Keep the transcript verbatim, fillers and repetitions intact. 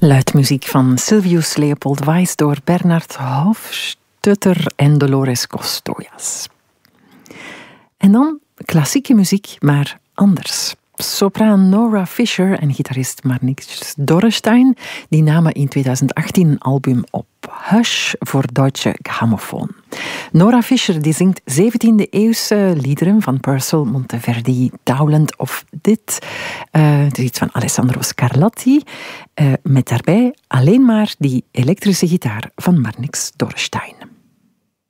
Luidmuziek van Silvius Leopold Weiss door Bernard Hofstadter en Dolores Costoyas. En dan klassieke muziek, maar anders. Sopraan Nora Fischer en gitarist Marnix Dorrestein die namen in tweeduizend achttien een album op, Hush voor Deutsche Grammophon. Nora Fischer die zingt zeventiende-eeuwse liederen van Purcell, Monteverdi, Dowland of dit. Uh, het is iets van Alessandro Scarlatti, uh, met daarbij alleen maar die elektrische gitaar van Marnix Dorrestein.